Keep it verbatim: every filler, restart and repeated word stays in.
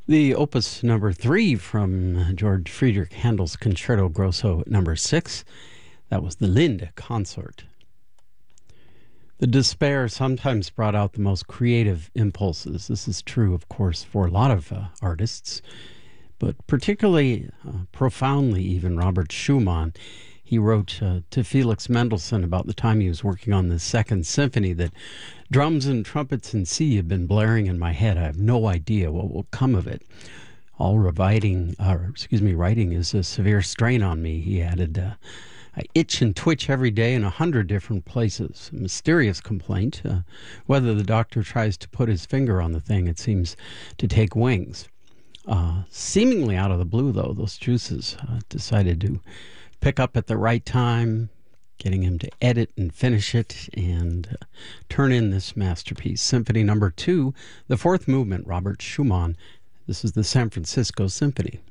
The opus number three from George Friedrich Handel's Concerto Grosso number six. That was the Linde Consort. The despair sometimes brought out the most creative impulses. This is true, of course, for a lot of uh, artists, but particularly, uh, profoundly even, Robert Schumann. He wrote uh, to Felix Mendelssohn about the time he was working on the Second Symphony that drums and trumpets in C have been blaring in my head. I have no idea what will come of it. All writing, uh, excuse me, writing is a severe strain on me, he added. Uh, I itch and twitch every day in a hundred different places. A mysterious complaint. Uh, whether the doctor tries to put his finger on the thing, it seems to take wings. Uh, seemingly out of the blue, though, those juices uh, decided to pick up at the right time, getting him to edit and finish it and uh, turn in this masterpiece. Symphony number two, the fourth movement, Robert Schumann. This is the San Francisco Symphony.